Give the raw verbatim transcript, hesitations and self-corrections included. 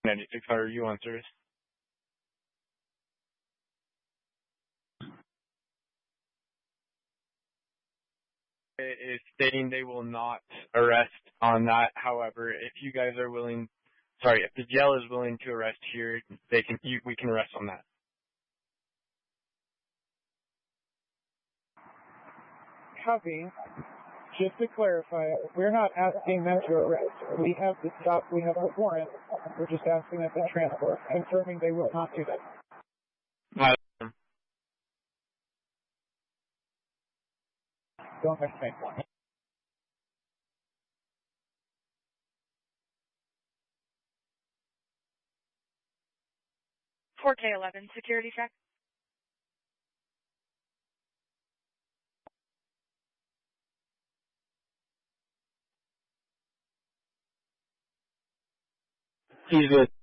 ninety-six, how are you on service? It is stating they will not arrest on that. However, if you guys are willing, sorry, if the jail is willing to arrest here, they can. You, we can arrest on that. Copy. Just to clarify, we're not asking them to arrest. We have the stop. We have a warrant. We're just asking them to transport, confirming they will not do that. Uh, Don't miss me. four K eleven, security check. He's good.